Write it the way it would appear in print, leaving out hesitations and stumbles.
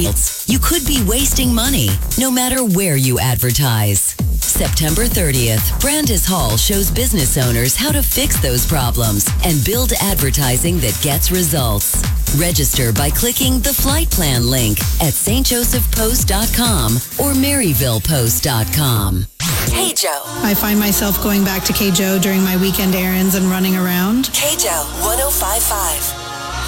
You could be wasting money, no matter where you advertise. September 30th, Brandis Hall shows business owners how to fix those problems and build advertising that gets results. Register by clicking the flight plan link at stjosephpost.com or maryvillepost.com. Hey Joe. I find myself going back to K Joe during my weekend errands and running around. K Joe 105.5.